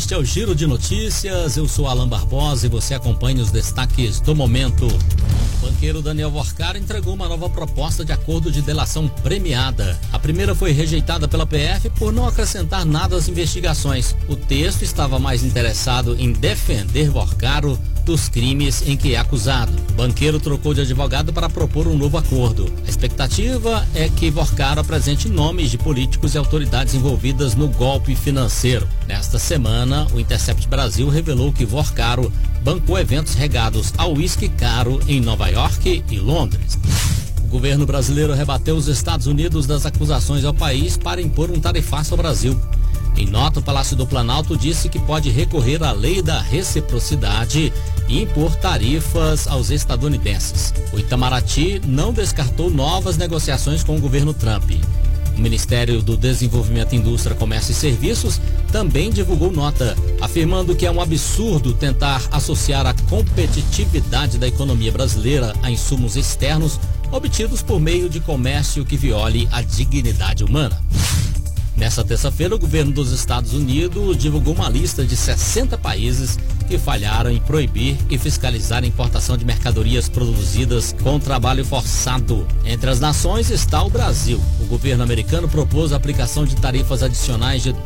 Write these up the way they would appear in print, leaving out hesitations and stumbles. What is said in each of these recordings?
Este é o Giro de Notícias, eu sou Alan Barbosa e você acompanha os destaques do momento. O banqueiro Daniel Vorcaro entregou uma nova proposta de acordo de delação premiada. A primeira foi rejeitada pela PF por não acrescentar nada às investigações. O texto estava mais interessado em defender Vorcaro dos crimes em que é acusado. O banqueiro trocou de advogado para propor um novo acordo. A expectativa é que Vorcaro apresente nomes de políticos e autoridades envolvidas no golpe financeiro. Nesta semana, o Intercept Brasil revelou que Vorcaro bancou eventos regados ao uísque caro em Nova York e Londres. O governo brasileiro rebateu os Estados Unidos das acusações ao país para impor um tarifaço ao Brasil. Em nota, o Palácio do Planalto disse que pode recorrer à lei da reciprocidade e impor tarifas aos estadunidenses. O Itamaraty não descartou novas negociações com o governo Trump. O Ministério do Desenvolvimento, Indústria, Comércio e Serviços também divulgou nota, afirmando que é um absurdo tentar associar a competitividade da economia brasileira a insumos externos obtidos por meio de comércio que viole a dignidade humana. Nessa terça-feira, o governo dos Estados Unidos divulgou uma lista de 60 países que falharam em proibir e fiscalizar a importação de mercadorias produzidas com trabalho forçado. Entre as nações está o Brasil. O governo americano propôs a aplicação de tarifas adicionais de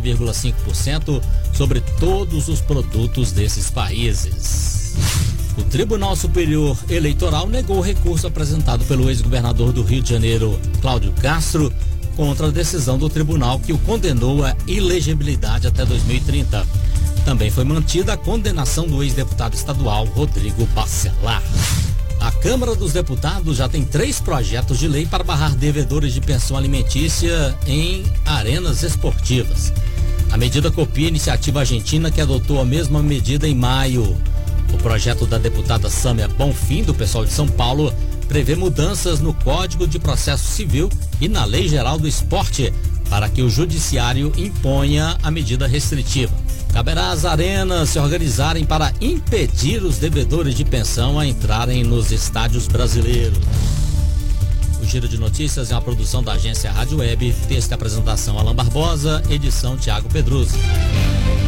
12,5% sobre todos os produtos desses países. O Tribunal Superior Eleitoral negou o recurso apresentado pelo ex-governador do Rio de Janeiro, Cláudio Castro, contra a decisão do tribunal que o condenou à ilegibilidade até 2030. Também foi mantida a condenação do ex-deputado estadual Rodrigo Bacelar. A Câmara dos Deputados já tem 3 projetos de lei para barrar devedores de pensão alimentícia em arenas esportivas. A medida copia a iniciativa argentina que adotou a mesma medida em maio. O projeto da deputada Sâmia Bonfim, do PSOL de São Paulo, prevê mudanças no Código de Processo Civil e na Lei Geral do Esporte para que o Judiciário imponha a medida restritiva. Caberá às arenas se organizarem para impedir os devedores de pensão a entrarem nos estádios brasileiros. O Giro de Notícias é uma produção da agência Rádio Web, texto e apresentação Alan Barbosa, edição Tiago Pedroso.